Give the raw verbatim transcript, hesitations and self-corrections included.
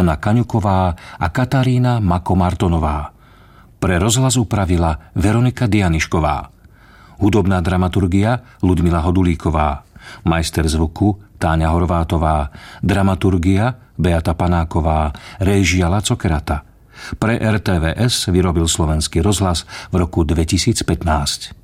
Hana Kaňuková a Katarína Mako-Martonová. Pre rozhlas upravila Veronika Dianišková. Hudobná dramaturgia Ludmila Hodulíková. Majster zvuku Táňa Horvátová. Dramaturgia Beata Panáková. Réžia Laco Kerata. Pre er té vé es vyrobil Slovenský rozhlas v roku dvetisícpätnásť.